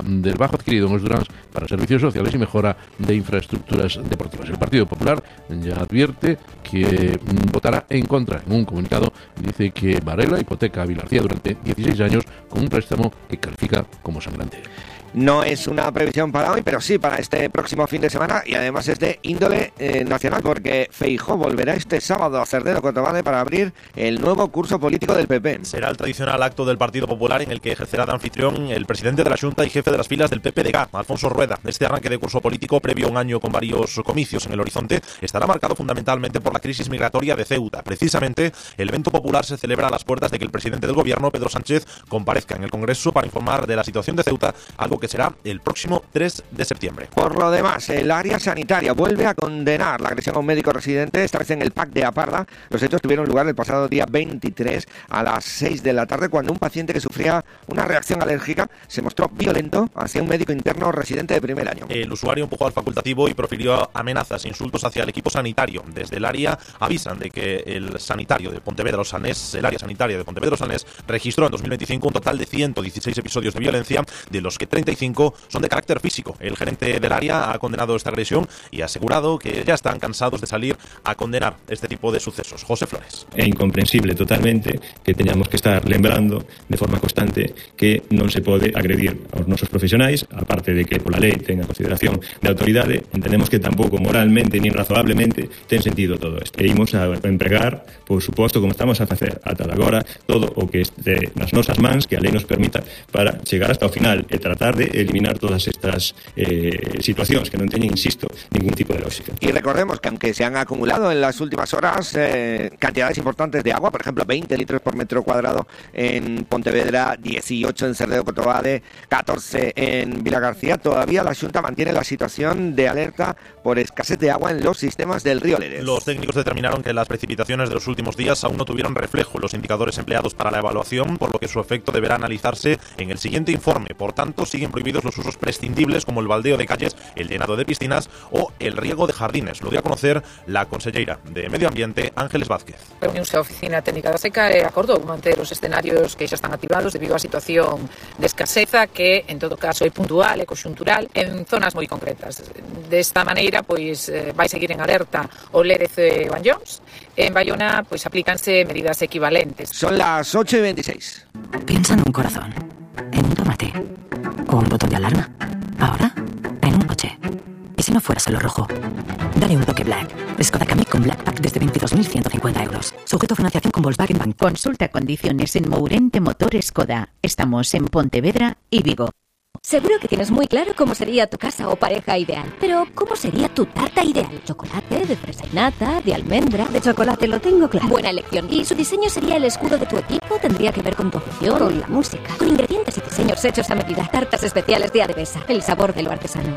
del bajo adquirido en los Durans para servicios sociales y mejora de infraestructuras deportivas. El Partido Popular ya advierte que votará en contra. En un comunicado dice que Varela hipoteca a Vilarcía durante 16 años con un préstamo que califica como sangrante. No es una previsión para hoy, pero sí para este próximo fin de semana, y además es de índole nacional, porque Feijóo volverá este sábado a Cerdedo Cotobade para abrir el nuevo curso político del PP. Será el tradicional acto del Partido Popular en el que ejercerá de anfitrión el presidente de la Xunta y jefe de las filas del PPDG, Alfonso Rueda. Este arranque de curso político, previo a un año con varios comicios en el horizonte, estará marcado fundamentalmente por la crisis migratoria de Ceuta. Precisamente, el evento popular se celebra a las puertas de que el presidente del gobierno, Pedro Sánchez, comparezca en el Congreso para informar de la situación de Ceuta, algo que será el próximo 3 de septiembre. Por lo demás, el área sanitaria vuelve a condenar la agresión a un médico residente, esta vez en el PAC de Aparda. Los hechos tuvieron lugar el pasado día 23 a las 6 de la tarde, cuando un paciente que sufría una reacción alérgica se mostró violento hacia un médico interno residente de primer año. El usuario empujó al facultativo y profirió amenazas e insultos hacia el equipo sanitario. Desde el área avisan de que el sanitario de Pontevedra Osanés, el área sanitaria de Pontevedra Osanés, registró en 2025 un total de 116 episodios de violencia, de los que 35 son de carácter físico. El gerente del área ha condenado esta agresión y ha asegurado que ya están cansados de salir a condenar este tipo de sucesos. José Flores. É incomprensible totalmente que teñamos que estar lembrando de forma constante que non se pode agredir aos nosos profesionais, aparte de que pola lei ten a consideración de autoridade, entendemos que tampouco moralmente nin razonablemente ten sentido todo isto. E imos a empregar, por suposto, como estamos a facer ata agora, todo o que este nas nosas mans, que a lei nos permita, para chegar hasta o final e tratar de eliminar todas estas situacións que non teñen, insisto, ningún tipo de lógica. Y recordemos que aunque se han acumulado en las últimas horas cantidades importantes de agua, por ejemplo 20 litros por metro cuadrado en Pontevedra, 18 en Cerdedo Cotobade, 14 en Vilagarcía, todavía la Xunta mantiene la situación de alerta por escasez de agua en los sistemas del río Lérez. Los técnicos determinaron que las precipitaciones de los últimos días aún no tuvieron reflejo en los indicadores empleados para la evaluación, por lo que su efecto deberá analizarse en el siguiente informe. Por tanto, siguen prohibidos los usos prescindibles como el baldeo de calles, el llenado de piscinas o el riego de jardines. Lo dio a conocer la conselleira de Medio Ambiente, Ángeles Vázquez. Reuniuse a Oficina Técnica da Seca e acordou manter os escenarios que xa están activados debido á situación de escaseza que, en todo caso, é puntual e conxuntural en zonas moi concretas. Desta maneira, pois, vai seguir en alerta o Lérez e Banyons. En Bayona, pois, aplícanse medidas equivalentes. Son las 8:26. Piensa en un corazón, en un tomate o un botón de alarma. Ahora, en un coche. ¿Y si no fuera solo rojo? Dale un toque Black. Skoda Kamiq con Black Pack desde 22.150 euros. Sujeto a financiación con Volkswagen Bank. Consulta condiciones en Mourente Motor Skoda. Estamos en Pontevedra y Vigo. Seguro que tienes muy claro cómo sería tu casa o pareja ideal. Pero, ¿cómo sería tu tarta ideal? ¿Chocolate, de fresa y nata, de almendra? De chocolate lo tengo claro. Buena elección. ¿Y su diseño sería el escudo de tu equipo? ¿Tendría que ver con tu afición? Con la música. Con ingredientes y diseños hechos a medida. Tartas especiales de Adevesa. El sabor de lo artesano.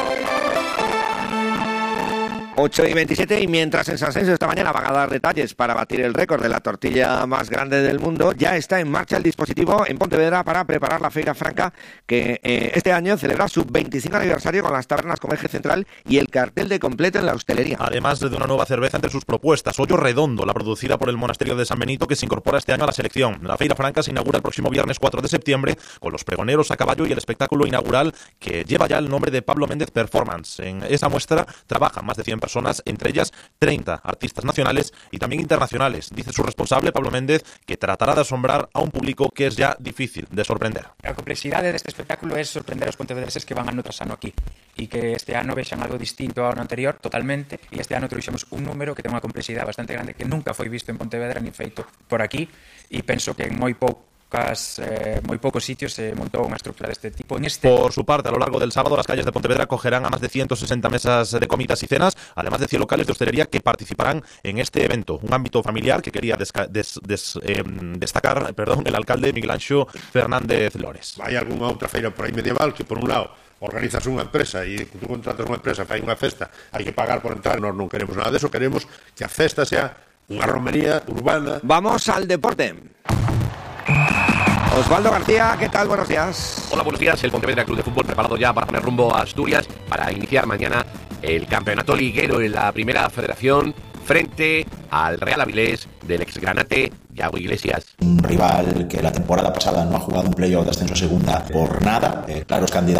8:27, y mientras en San Senso esta mañana van a dar detalles para batir el récord de la tortilla más grande del mundo, ya está en marcha el dispositivo en Pontevedra para preparar la Feira Franca, que este año celebra su 25 aniversario con las tabernas como eje central y el cartel de completo en la hostelería. Además de una nueva cerveza entre sus propuestas, Hoyo Redondo, la producida por el Monasterio de San Benito, que se incorpora este año a la selección. La Feira Franca se inaugura el próximo viernes 4 de septiembre con los pregoneros a caballo y el espectáculo inaugural que lleva ya el nombre de Pablo Méndez Performance. En esa muestra trabajan más de 100 personas, entre ellas 30 artistas nacionales y también internacionales. Dice su responsable, Pablo Méndez, que tratará de asombrar a un público que es ya difícil de sorprender. A complexidade deste espectáculo é sorprender aos pontevedreses que van ano tras ano aquí e que este ano vexan algo distinto ao ano anterior totalmente, e este ano trouxemos un número que ten unha complexidade bastante grande que nunca foi visto en Pontevedra ni feito por aquí, e penso que en moi pocos sitios se montou unha estructura deste tipo. Por su parte, a lo largo del sábado, las calles de Pontevedra acogerán a más de 160 mesas de comidas y cenas, además de 100 locales de hostelería que participarán en este evento. Un ámbito familiar que quería destacar el alcalde Miguel Anxo Fernández Lores. Hai algunha outra feira por aí medieval que, por un lado, organizas unha empresa e tú contratas unha empresa, fai unha festa, hai que pagar por entrar. Nós non queremos nada deso, queremos que a festa sea unha romería urbana. Vamos al deporte. Osvaldo García, ¿qué tal? Buenos días. Hola, buenos días. El Pontevedra Club de Fútbol preparado ya para poner rumbo a Asturias para iniciar mañana el campeonato liguero en la primera federación frente al Real Avilés del exgranate Yago Iglesias. Un rival que la temporada pasada no ha jugado un playoff de ascenso a segunda por nada, claros candidatos